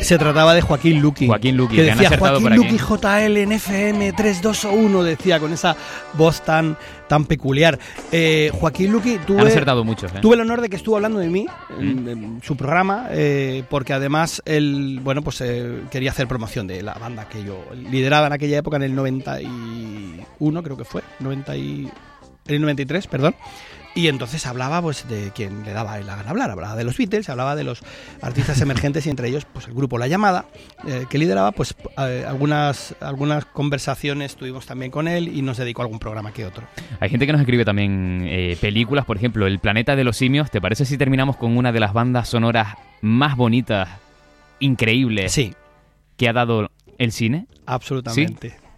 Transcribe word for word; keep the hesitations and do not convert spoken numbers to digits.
Se trataba de Joaquín Luqui. Joaquín Luqui, que que han decía acertado Joaquín por aquí. Luqui J L en F M tres dos uno, decía con esa voz tan, tan peculiar. Eh, Joaquín Luqui, tuve, Han acertado muchos, ¿eh? tuve el honor de que estuvo hablando de mí ¿Mm? en, en su programa, eh, porque además él, bueno, pues eh, quería hacer promoción de la banda que yo lideraba en aquella época, en el noventa y uno creo que fue, noventa y, en el noventa y tres, perdón. Y entonces hablaba pues de quien le daba la gana hablar, hablaba de los Beatles, hablaba de los artistas emergentes y entre ellos pues el grupo La Llamada, eh, que lideraba, pues eh, algunas, algunas conversaciones tuvimos también con él y nos dedicó a algún programa que otro. Hay gente que nos escribe también eh, películas, por ejemplo, El planeta de los simios. ¿Te parece si terminamos con una de las bandas sonoras más bonitas, increíbles, Sí, que ha dado el cine? absolutamente. ¿Sí?